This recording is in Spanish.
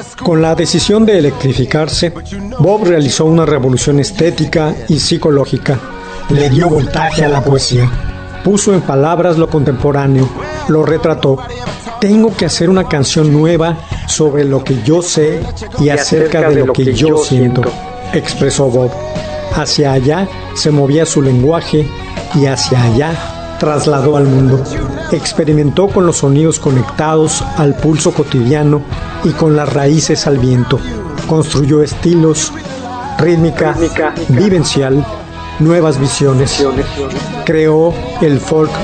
Con la decisión de electrificarse, Bob realizó una revolución estética y psicológica. Le dio voltaje a la poesía. Puso en palabras lo contemporáneo, lo retrató. Tengo que hacer una canción nueva sobre lo que yo sé y acerca de lo que yo siento, expresó Bob. Hacia allá se movía su lenguaje y hacia allá trasladó al mundo. Experimentó con los sonidos conectados al pulso cotidiano y con las raíces al viento. Construyó estilos, rítmica, vivencial, nuevas visiones. Creó el folk